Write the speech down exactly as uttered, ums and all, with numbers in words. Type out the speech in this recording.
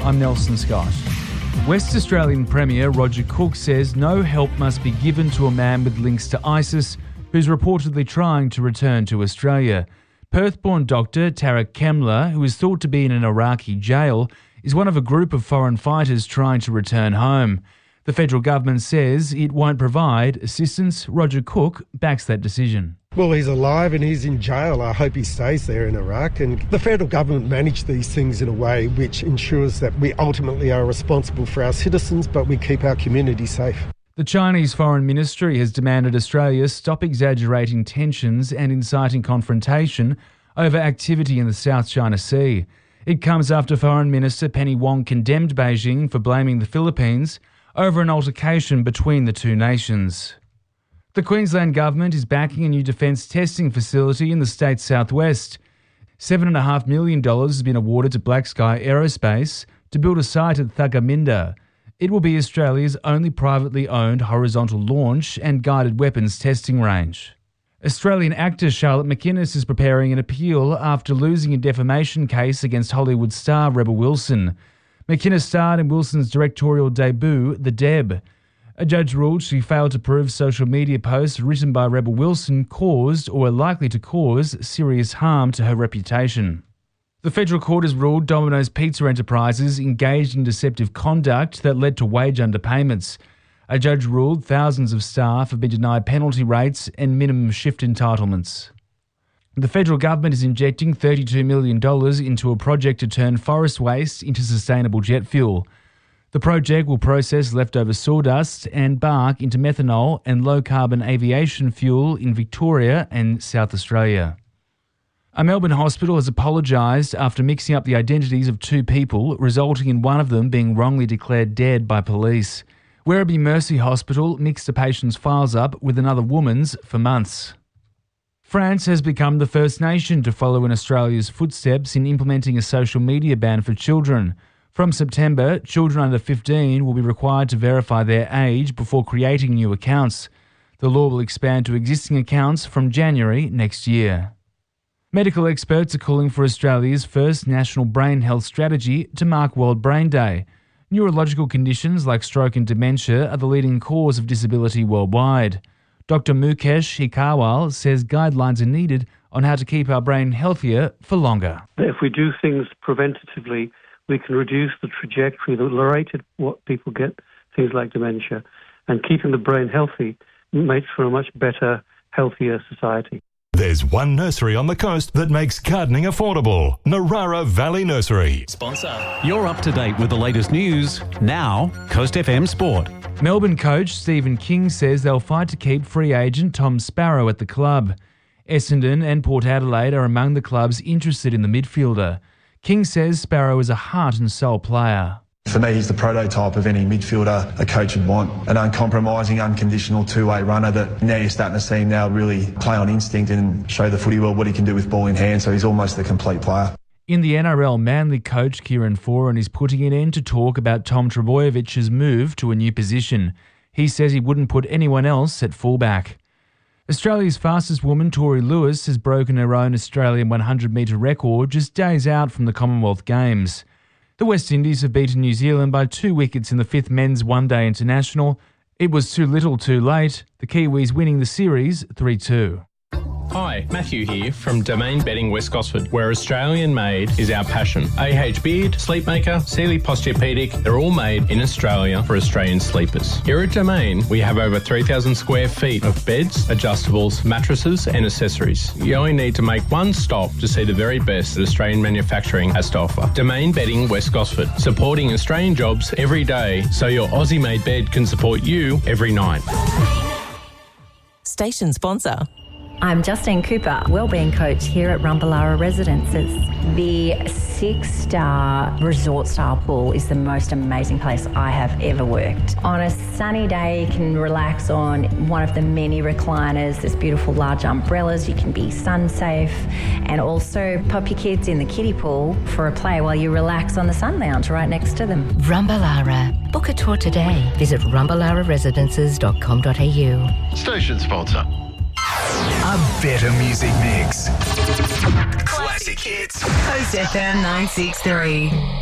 I'm Nelson Scott. West Australian Premier Roger Cook says no help must be given to a man with links to ISIS who's reportedly trying to return to Australia. Perth-born doctor Tarek Kemler, who is thought to be in an Iraqi jail, is one of a group of foreign fighters trying to return home. The federal government says it won't provide assistance. Roger Cook backs that decision. Well, he's alive and he's in jail. I hope he stays there in Iraq. And the federal government manage these things in a way which ensures that we ultimately are responsible for our citizens, but we keep our community safe. The Chinese Foreign Ministry has demanded Australia stop exaggerating tensions and inciting confrontation over activity in the South China Sea. It comes after Foreign Minister Penny Wong condemned Beijing for blaming the Philippines over an altercation between the two nations. The Queensland Government is backing a new defence testing facility in the state's southwest. seven point five million dollars has been awarded to Black Sky Aerospace to build a site at Thuggaminda. It will be Australia's only privately owned horizontal launch and guided weapons testing range. Australian actor Charlotte McInnes is preparing an appeal after losing a defamation case against Hollywood star Rebel Wilson. McInnes starred in Wilson's directorial debut, The Deb. A judge ruled she failed to prove social media posts written by Rebel Wilson caused or are likely to cause serious harm to her reputation. The federal court has ruled Domino's Pizza Enterprises engaged in deceptive conduct that led to wage underpayments. A judge ruled thousands of staff have been denied penalty rates and minimum shift entitlements. The federal government is injecting thirty-two million dollars into a project to turn forest waste into sustainable jet fuel. The project will process leftover sawdust and bark into methanol and low-carbon aviation fuel in Victoria and South Australia. A Melbourne hospital has apologised after mixing up the identities of two people, resulting in one of them being wrongly declared dead by police. Werribee Mercy Hospital mixed a patient's files up with another woman's for months. France has become the first nation to follow in Australia's footsteps in implementing a social media ban for children. From September, children under fifteen will be required to verify their age before creating new accounts. The law will expand to existing accounts from January next year. Medical experts are calling for Australia's first national brain health strategy to mark World Brain Day. Neurological conditions like stroke and dementia are the leading cause of disability worldwide. Doctor Mukesh Hikawal says guidelines are needed on how to keep our brain healthier for longer. If we do things preventatively, we can reduce the trajectory, the rate at what people get things like dementia. And keeping the brain healthy makes for a much better, healthier society. There's one nursery on the coast that makes gardening affordable. Narara Valley Nursery. Sponsor. You're up to date with the latest news. Now, Coast F M Sport. Melbourne coach Stephen King says they'll fight to keep free agent Tom Sparrow at the club. Essendon and Port Adelaide are among the clubs interested in the midfielder. King says Sparrow is a heart and soul player. For me, he's the prototype of any midfielder a coach would want. An uncompromising, unconditional two-way runner that now you're starting to see him now really play on instinct and show the footy world what he can do with ball in hand, so he's almost the complete player. In the N R L, Manly coach Kieran Foran is putting an end to talk about Tom Trebojevich's move to a new position. He says he wouldn't put anyone else at fullback. Australia's fastest woman, Tori Lewis, has broken her own Australian one hundred metre record just days out from the Commonwealth Games. The West Indies have beaten New Zealand by two wickets in the fifth Men's One-Day International. It was too little too late, the Kiwis winning the series three two. Hi, Matthew here from Domain Bedding West Gosford, where Australian made is our passion. A H Beard, Sleepmaker, Sealy Posturepedic, they're all made in Australia for Australian sleepers. Here at Domain, we have over three thousand square feet of beds, adjustables, mattresses and accessories. You only need to make one stop to see the very best that Australian manufacturing has to offer. Domain Bedding West Gosford, supporting Australian jobs every day so your Aussie-made bed can support you every night. Station sponsor. I'm Justine Cooper, wellbeing coach here at Rumballara Residences. The six-star resort-style pool is the most amazing place I have ever worked. On a sunny day, you can relax on one of the many recliners. There's beautiful large umbrellas. You can be sun-safe and also pop your kids in the kiddie pool for a play while you relax on the sun lounge right next to them. Rumballara. Book a tour today. Visit rumballara residences dot com dot a u. Station sponsor. A better music mix. Classic hits. Coast F M nine six three.